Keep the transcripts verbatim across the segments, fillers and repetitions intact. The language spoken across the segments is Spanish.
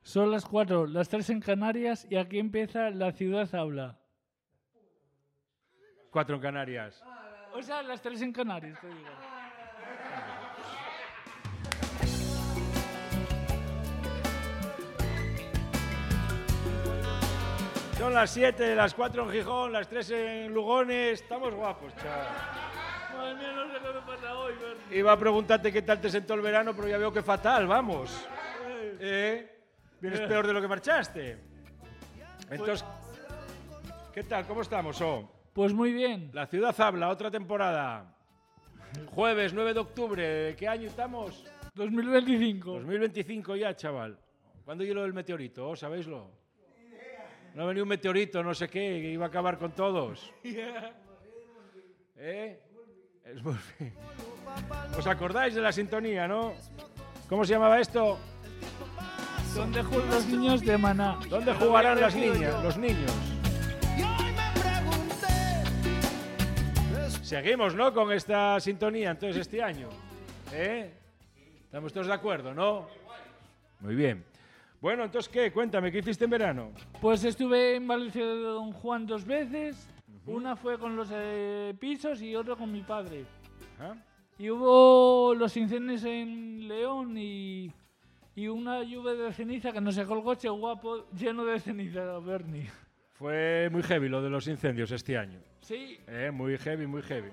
Son las cuatro, las tres en Canarias y aquí empieza La Ciudad Habla. Cuatro en Canarias. O sea, las tres en Canarias, te digo. Son las siete, las cuatro en Gijón, las tres en Lugones. Estamos guapos, chaval. Madre mía, no sé qué me pasa hoy, Bernie. Iba a preguntarte qué tal te sentó el verano, pero ya veo que fatal, vamos. ¿Eh? Vienes peor de lo que marchaste. Entonces, ¿qué tal? ¿Cómo estamos, oh? Pues muy bien. La Ciudad Habla, otra temporada. Jueves nueve de octubre. ¿Qué año estamos? dos mil veinticinco. dos mil veinticinco ya, chaval. ¿Cuándo llegó el meteorito? ¿Oh, sabéislo? No ha venido un meteorito, no sé qué, que iba a acabar con todos. ¿Eh? Es muy bien. ¿Os acordáis de la sintonía, no? ¿Cómo se llamaba esto? ¿Dónde juegan los niños de Maná? ¿Dónde jugarán las niñas, los niños? Seguimos, ¿no? Con esta sintonía, entonces, este año. ¿Eh? ¿Estamos todos de acuerdo, no? Muy bien. Bueno, entonces, ¿qué? Cuéntame, ¿qué hiciste en verano? Pues estuve en Valencia de Don Juan dos veces. Uh-huh. Una fue con los eh, pisos y otra con mi padre. ¿Ah? Y hubo los incendios en León y, y una lluvia de ceniza que nos sacó el coche guapo lleno de ceniza, Bernie. Fue muy heavy lo de los incendios este año. Sí. Eh, muy heavy, muy heavy.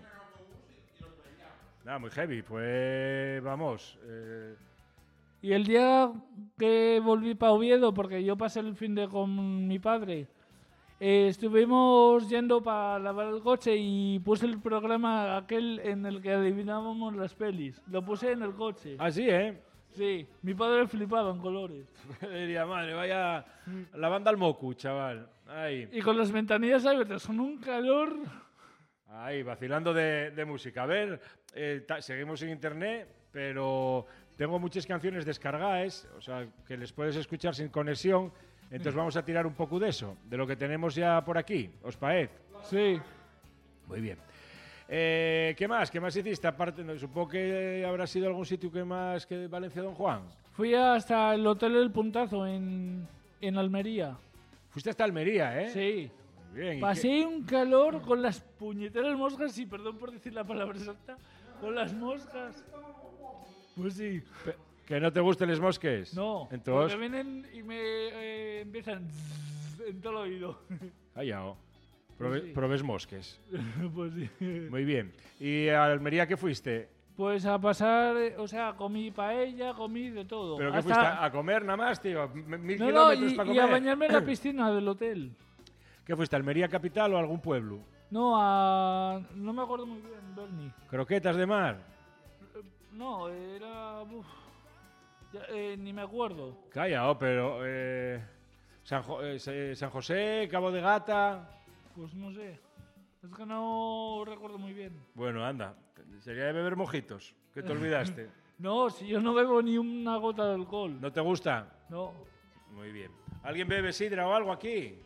Nada, muy heavy. Fue, vamos... Eh... Y el día que volví para Oviedo, porque yo pasé el fin de con mi padre, eh, estuvimos yendo para lavar el coche y puse el programa aquel en el que adivinábamos las pelis. Lo puse en el coche. Ah, sí, ¿eh? Sí, mi padre flipaba en colores. Diría, madre, vaya la banda al mocu, chaval. Ahí. Y con las ventanillas abiertas, son un calor... Ahí, vacilando de, de música. A ver, eh, ta, seguimos en internet, pero... Tengo muchas canciones descargadas, o sea, que les puedes escuchar sin conexión. Entonces vamos a tirar un poco de eso, de lo que tenemos ya por aquí. ¿Os parece? Sí. Muy bien. Eh, ¿Qué más? ¿Qué más hiciste? Aparte, no, supongo que habrá sido algún sitio que más que Valencia Don Juan. Fui hasta el Hotel El Puntazo en, en Almería. Fuiste hasta Almería, ¿eh? Sí. Muy bien. Pasé qué? un calor con las puñeteras moscas, y perdón por decir la palabra exacta, con las moscas. Pues sí. Pe ¿Que no te gusten los mosques? No, entonces porque vienen y me eh, empiezan en todo el oído. Callao. Prove pues sí. Probes mosques. Pues sí. Muy bien. ¿Y a Almería qué fuiste? Pues a pasar, o sea, comí paella, comí de todo. ¿Pero qué Hasta... fuiste? ¿A comer nada más, tío? ¿Mil no, kilómetros no, y, para comer? y a bañarme en la piscina del hotel. ¿Qué fuiste? ¿Almería capital o algún pueblo? No, a... no me acuerdo muy bien, Bernie. ¿Croquetas de mar? No, era... Uf, ya, eh, ni me acuerdo. Callao, pero... Eh, San, jo eh, San José, Cabo de Gata... Pues no sé. Es que no recuerdo muy bien. Bueno, anda. Sería de beber mojitos. ¿Qué te olvidaste? No, si yo no bebo ni una gota de alcohol. ¿No te gusta? No. Muy bien. ¿Alguien bebe sidra o algo aquí?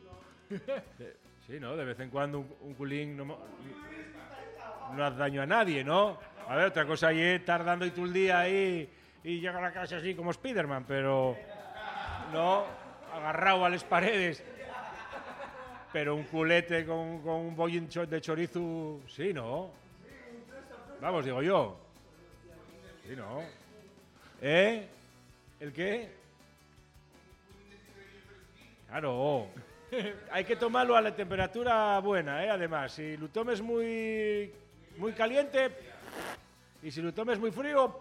Sí, ¿no? De vez en cuando un, un culín no, no hace daño a nadie, ¿no? A ver, otra cosa ahí es estar dando y tú el día ahí y llegar a la casa así como Spiderman, pero no, agarrado a las paredes. Pero un culete con, con un bollín de chorizo, sí, ¿no? Vamos, digo yo. Sí, ¿no? ¿Eh? ¿El qué? Claro. Hay que tomarlo a la temperatura buena, ¿eh? Además, si lo tomes muy, muy caliente y si lo tomes muy frío,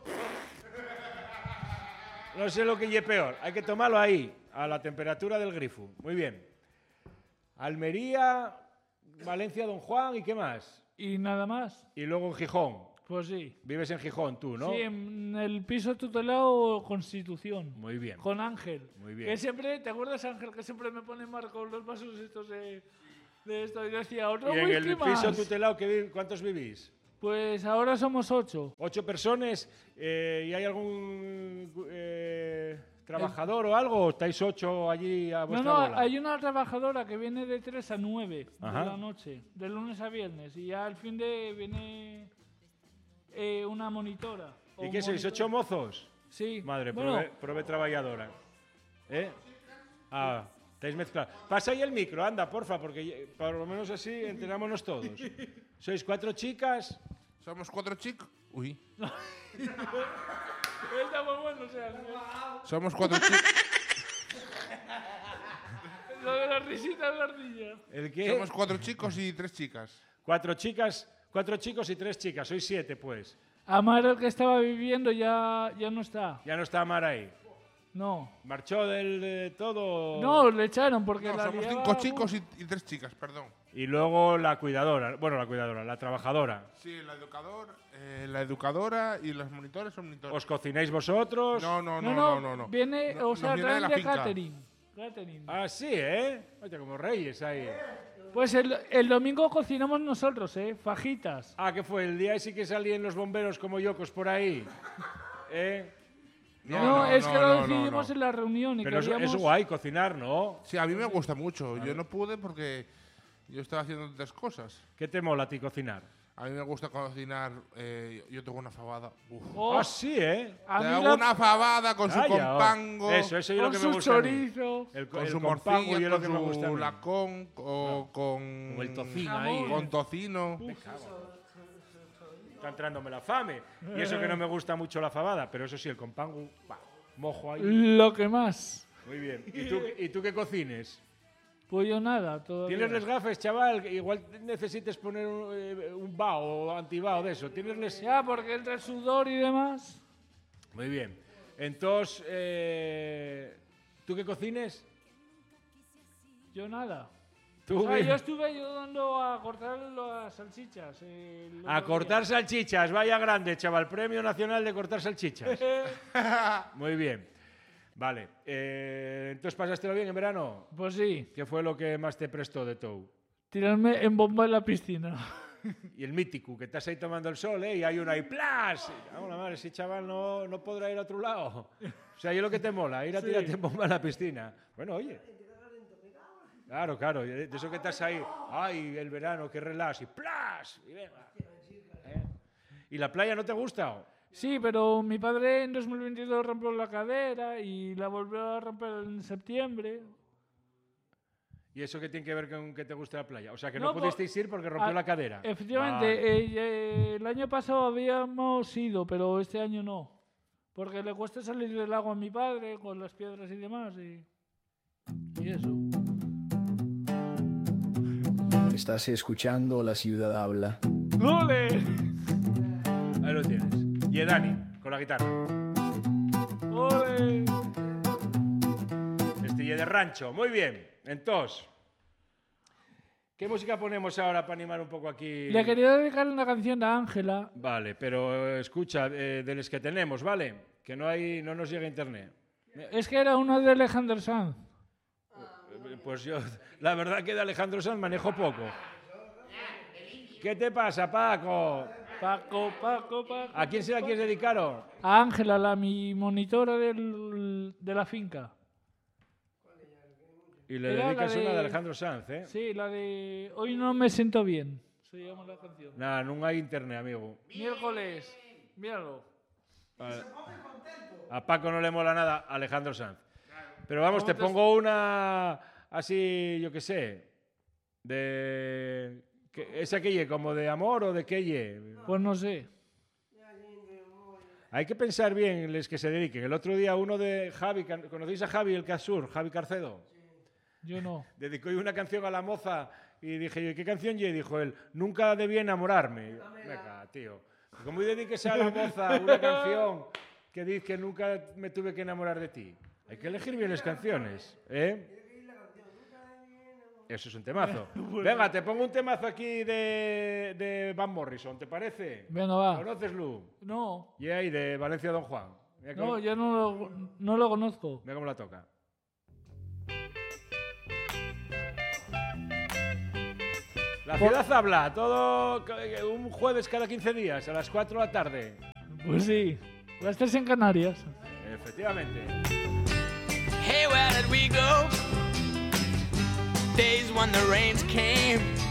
no sé lo que es peor. Hay que tomarlo ahí, a la temperatura del grifo. Muy bien. Almería, Valencia, Don Juan, ¿y qué más? Y nada más. Y luego en Gijón. Pues sí. Vives en Gijón tú, ¿no? Sí, en el piso tutelado Constitución. Muy bien. Con Ángel. Muy bien. Que siempre, ¿te acuerdas, Ángel? Que siempre me pone marco los vasos estos de, de esto. Y decía, otro ¿Y en whisky el más? piso tutelado que cuántos vivís? Pues ahora somos ocho. Ocho personas. Eh, ¿Y hay algún eh, trabajador el... o algo? ¿O estáis ocho allí a vuestra No, no, bola? hay una trabajadora que viene de tres a nueve Ajá. de la noche, de lunes a viernes. Y ya al fin de viene eh, una monitora. ¿Y qué sois? ¿Ocho mozos? Sí. Madre, bueno, prove, prove trabajadora. ¿Eh? Ah, estáis mezclados. Pasa ahí el micro, anda, porfa, porque por lo menos así enterámonos todos. ¿Sois cuatro chicas? Somos cuatro chicos. Uy. Está muy bueno, o sea, Somos cuatro chicos. lo de las risitas de la ardilla. ¿El qué? Somos cuatro chicos y tres chicas. Cuatro chicas, cuatro chicos y tres chicas. Sois siete, pues. Amar, el que estaba viviendo, ya, ya no está. Ya no está Amar ahí. No. ¿Marchó del de todo? No, le echaron porque No, la somos liaba cinco mu- chicos y, y tres chicas, perdón. Y luego la cuidadora. Bueno, la cuidadora, la trabajadora. Sí, la educadora, eh, la educadora y los monitores son monitores. ¿Os cocináis vosotros? No, no, No, no, no, no, no. no. viene, No- o sea, nos viene de traen la de finca. catering. Catering. Ah, sí, ¿eh? Oye, como reyes ahí. Pues el, el domingo cocinamos nosotros, ¿eh? Fajitas. Ah, ¿qué fue? El día ese que salían los bomberos como yocos por ahí. ¿Eh? No, No, no, es no, que no, lo no, decidimos no. en la reunión y Pero es, queríamos... es guay cocinar, ¿no? Sí, a mí me gusta mucho. Yo no pude porque yo estaba haciendo otras cosas. ¿Qué te mola a ti cocinar? A mí me gusta cocinar. eh, yo tengo una fabada. Uf. Oh, Ah, sí, ¿eh? a mí Tengo la- una fabada con su Calla, oh. compango. Eso, eso es lo con que me su gusta a mí. chorizo. El, Con el su compango morcilla, y es lo con que me gusta a su mí. lacón, o con... Como el tocino Jamón. ahí. ¿eh? Con tocino. Está entrándome la fame. Y eso que no me gusta mucho la fabada, pero eso sí, el compango, bah, mojo ahí. Lo que más. Muy bien. ¿Y tú, ¿y tú qué cocines? Pues yo nada, todavía. ¿Tienes les gafes, chaval? Que igual necesites poner un, eh, un bao o antibao de eso. ¿Tienes les... Ya, porque entre sudor y demás... Muy bien. Entonces, eh, ¿tú qué cocines? Yo nada. ¿Tú O sea, bien? yo estuve ayudando a cortar las salchichas. eh, el A otro cortar día. salchichas. Vaya grande, chaval. Premio Nacional de Cortar Salchichas. Muy bien. Vale. Eh, entonces, ¿pasástelo bien en verano? Pues sí, ¿Qué fue lo que más te prestó de todo? tirarme en bomba en la piscina. Y el mítico, que estás ahí tomando el sol, ¿eh? Y hay una ahí, ¡plas! Vamos, la madre, ese chaval no, no podrá ir a otro lado. O sea, ¿y es lo que te mola? Ir a Sí. tirarte en bomba a la piscina. Bueno, oye. Claro, claro. De eso que estás ahí, ¡ay, el verano, qué relax! Y ¡plas! Y venga. ¿Eh? ¿Y la playa no te gusta? Sí, pero mi padre en dos mil veintidós rompió la cadera y la volvió a romper en septiembre. ¿Y eso qué tiene que ver con que te guste la playa? O sea, que no, No, po- pudisteis ir porque rompió Ah, la cadera. Efectivamente, Vale. eh, eh, el año pasado habíamos ido, pero este año no. Porque le cuesta salir del agua a mi padre con las piedras y demás. Y, y eso. Estás escuchando La Ciudad Habla. ¡Ole! Ahí lo tienes. Y Dani, con la guitarra. ¡Ole! Este y de rancho. Muy bien. Entonces, ¿qué música ponemos ahora para animar un poco aquí? Le quería dedicar una canción a Ángela. Vale, pero eh, escucha, eh, de los que tenemos, ¿vale? Que no hay, no nos llega internet. Es que era una de Alejandro Sanz. Eh, Pues yo, la verdad que de Alejandro Sanz manejo poco. ¿Qué te pasa, Paco? Paco, Paco, Paco. ¿A quién se la quieres dedicar? Oh? A Ángela, la mi monitora del, de la finca. Y le Era la dedicas una de de- Alejandro Sanz, ¿eh? Sí, la de Hoy no me siento bien. Se llama la canción. Nada, no hay internet, amigo. Miércoles. Míralo. A, a Paco no le mola nada Alejandro Sanz. Pero vamos, te ¿Cómo te- pongo una así, yo qué sé, de... que- ¿Esa que ye? ¿Como de amor o de qué ye? Pues no sé. Hay que pensar bien les que se dediquen. El otro día uno de Javi, can- ¿conocéis a Javi el Casur? Javi Carcedo. Yo no. Dedicó una canción a la moza y dije yo, ¿qué canción ye? Dijo él, nunca debí enamorarme. Y yo, venga, tío. ¿Cómo dediques a la moza una canción que dice que nunca me tuve que enamorar de ti? Hay que elegir bien las canciones, ¿eh? Eso es un temazo. Venga, te pongo un temazo aquí de, de Van Morrison, ¿te parece? Venga, va. ¿Conoces, Lu? No. Y ahí, de Valencia Don Juan. Mira cómo, No, yo no lo, no lo conozco. mira cómo la toca. La ciudad habla, todo eh, un jueves cada quince días, a las cuatro de la tarde. Pues sí. Las tres en Canarias. Efectivamente. Hey, where did we go? Days when the rains came